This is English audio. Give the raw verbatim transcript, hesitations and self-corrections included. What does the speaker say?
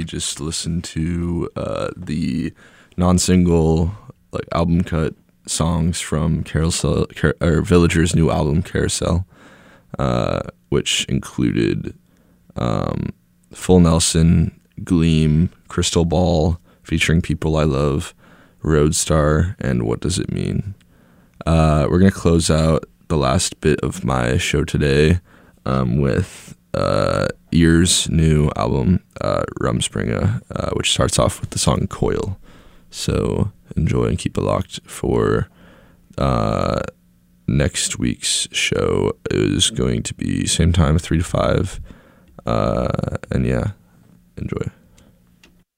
just listened to uh, the non-single like album cut songs from Carousel Car- or Villager's new album Carousel, uh, which included um, Full Nelson, Gleam, Crystal Ball, featuring People I Love, Roadstar, and What Does It Mean? Uh, we're going to close out the last bit of my show today um, with uh, Ear's new album, uh, Rumspringa, uh, which starts off with the song Coil. So enjoy and keep it locked for uh, next week's show. Is going to be same time, three to five. Uh, and yeah, enjoy.